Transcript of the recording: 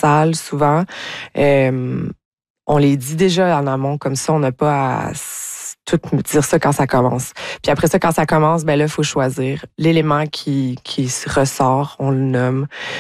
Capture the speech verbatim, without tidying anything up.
salle souvent. Euh, on les dit déjà en amont, comme ça, on n'a pas à tout dire ça quand ça commence. Puis après ça, quand ça commence, ben là, il faut choisir l'élément qui, qui ressort, on le nomme.